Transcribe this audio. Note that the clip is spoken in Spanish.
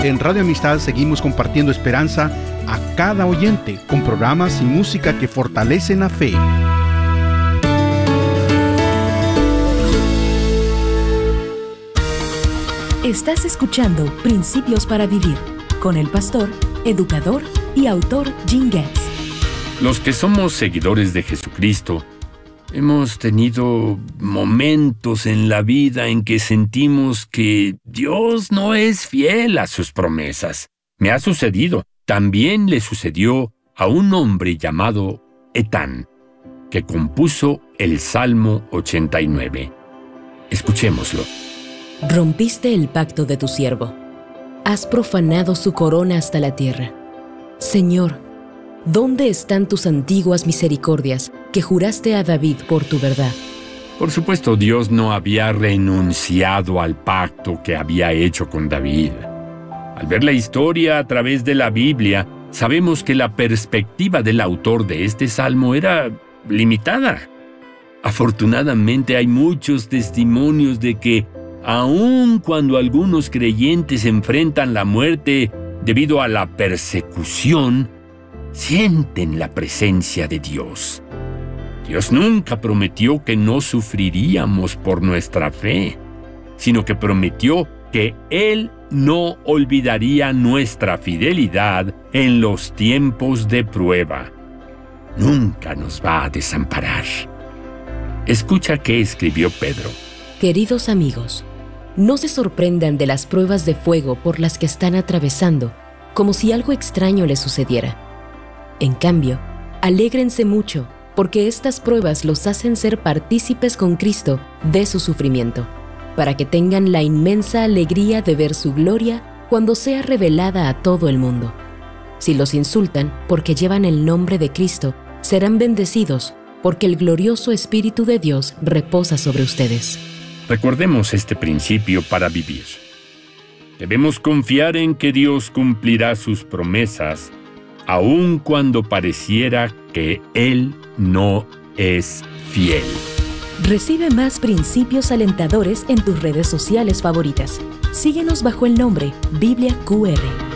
En Radio Amistad seguimos compartiendo esperanza a cada oyente con programas y música que fortalecen la fe. Estás escuchando Principios para Vivir con el pastor, educador y autor Gene Getz. Los que somos seguidores de Jesucristo hemos tenido momentos en la vida en que sentimos que Dios no es fiel a sus promesas. Me ha sucedido. También le sucedió a un hombre llamado Etán, que compuso el Salmo 89. Escuchémoslo. Rompiste el pacto de tu siervo. Has profanado su corona hasta la tierra. Señor, ¿dónde están tus antiguas misericordias que juraste a David por tu verdad? Por supuesto, Dios no había renunciado al pacto que había hecho con David. Al ver la historia a través de la Biblia, sabemos que la perspectiva del autor de este salmo era limitada. Afortunadamente, hay muchos testimonios de que, aun cuando algunos creyentes enfrentan la muerte debido a la persecución, sienten la presencia de Dios. Dios nunca prometió que no sufriríamos por nuestra fe, sino que prometió que Él no olvidaría nuestra fidelidad en los tiempos de prueba. Nunca nos va a desamparar. Escucha qué escribió Pedro. Queridos amigos, no se sorprendan de las pruebas de fuego por las que están atravesando, como si algo extraño les sucediera. En cambio, alégrense mucho, porque estas pruebas los hacen ser partícipes con Cristo de su sufrimiento, para que tengan la inmensa alegría de ver su gloria cuando sea revelada a todo el mundo. Si los insultan porque llevan el nombre de Cristo, serán bendecidos, porque el glorioso Espíritu de Dios reposa sobre ustedes. Recordemos este principio para vivir. Debemos confiar en que Dios cumplirá sus promesas, aun cuando pareciera que Él no es fiel. Recibe más principios alentadores en tus redes sociales favoritas. Síguenos bajo el nombre Biblia QR.